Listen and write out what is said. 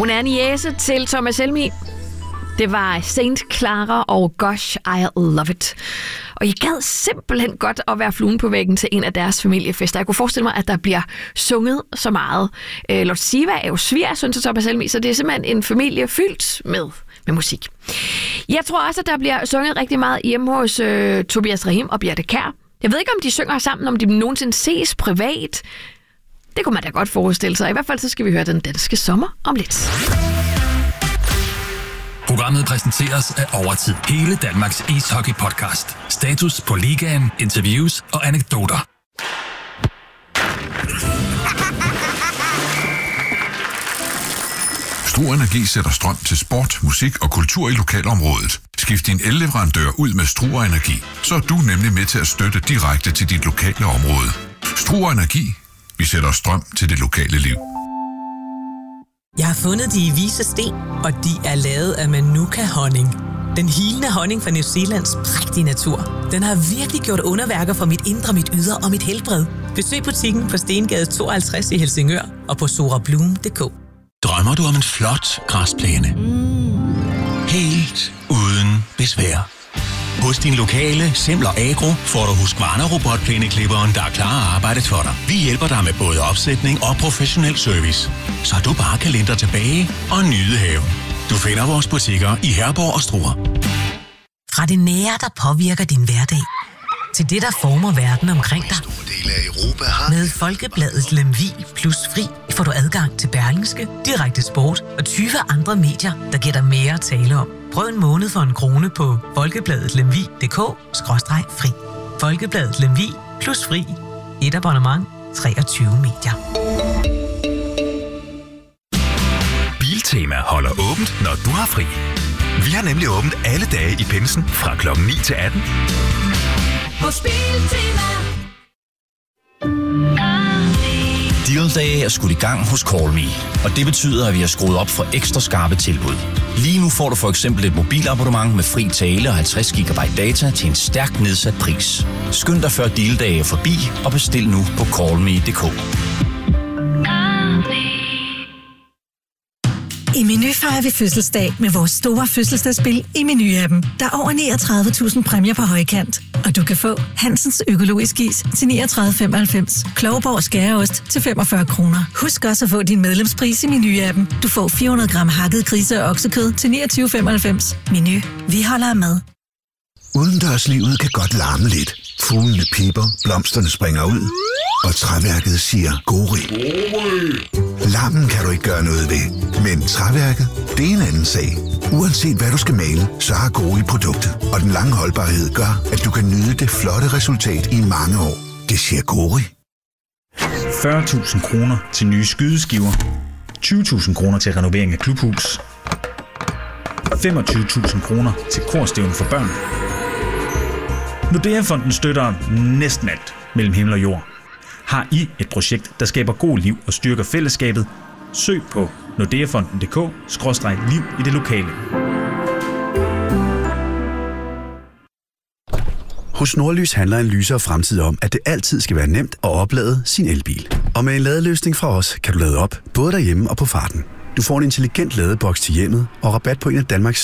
Hun er niece til Thomas Helmig. Det var Saint Clara og Gosh, I Love It. Og jeg gad simpelthen godt at være fluen på væggen til en af deres familiefester. Jeg kunne forestille mig, at der bliver sunget så meget. Lotte Siva er jo svigersøn til Thomas Helmig, så det er simpelthen en familie fyldt med musik. Jeg tror også, at der bliver sunget rigtig meget hjemme hos Tobias Rahim og Birthe Kjær. Jeg ved ikke, om de synger sammen, om de nogensinde ses privat. Det kunne man da godt forestille sig. I hvert fald så skal vi høre Den Danske Sommer om lidt. Programmet præsenteres af Overtid. Hele Danmarks ishockey-podcast. Status på ligaen, interviews og anekdoter. Struer Energi sætter strøm til sport, musik og kultur i lokalområdet. Skift din elleverandør ud med Struer Energi, så er du nemlig med til at støtte direkte til dit lokale område. Struer Energi. Vi sætter strøm til det lokale liv. Jeg har fundet de vise sten, og de er lavet af Manuka-honning. Den hilende honning fra New Zealands prægtige natur. Den har virkelig gjort underværker for mit indre, mit ydre og mit helbred. Besøg butikken på Stengade 52 i Helsingør og på sorabloom.dk. Drømmer du om en flot græsplæne? Helt uden besvær. Hos din lokale Semler Agro får du Husqvarna robotplæneklipperen, der er klar at arbejde for dig. Vi hjælper dig med både opsætning og professionel service, så du bare kan læne dig tilbage og nyde haven. Du finder vores butikker i Herborg og Struer. Fra det nære, der påvirker din hverdag, til det, der former verden omkring dig. Med Folkebladet Lemvig Plus Fri får du adgang til Berlingske, Direkte Sport og 20 andre medier, der giver dig mere at tale om. Prøv en måned for en krone på folkebladet.lemvig.dk/fri. Folkebladet Lemvig Plus Fri. Et abonnement. 23 medier. Biltema holder åbent, når du har fri. Vi har nemlig åbent alle dage i pinsen fra klokken 9 til 18. Hos Biltema. Deal-dage er skudt i gang hos CallMe, og det betyder, at vi har skruet op for ekstra skarpe tilbud. Lige nu får du for eksempel et mobilabonnement med fri tale og 50 GB data til en stærkt nedsat pris. Skynd dig før deal-dage er forbi og bestil nu på callme.dk. I Meny fejrer vi fødselsdag med vores store fødselsdagsspil i Meny-appen. Der er over 39.000 præmier på højkant. Og du kan få Hansens økologisk is til 39,95. Klovborg skæreost til 45 kroner. Husk også at få din medlemspris i Meny-appen. Du får 400 gram hakket grise- og oksekød til 29,95. Meny. Vi holder af mad. Udendørslivet kan godt larme lidt. Fuglene pipper, blomsterne springer ud, og træværket siger gori. Larmen kan du ikke gøre noget ved, men træværket, det er en anden sag. Uanset hvad du skal male, så har Gori produktet, og den lange holdbarhed gør, at du kan nyde det flotte resultat i mange år. Det siger Gori. 40.000 kroner til nye skydeskiver, 20.000 kroner til renovering af klubhus, 25.000 kroner til korstævne for børn. Nordea-fonden støtter næsten alt mellem himmel og jord. Har I et projekt, der skaber god liv og styrker fællesskabet? Søg på nordeafonden.dk/liv i det lokale. Hos Nordlys handler en lysere fremtid om, at det altid skal være nemt at oplade sin elbil. Og med en ladeløsning fra os kan du lade op, både derhjemme og på farten. Du får en intelligent ladeboks til hjemmet og rabat på en af Danmarks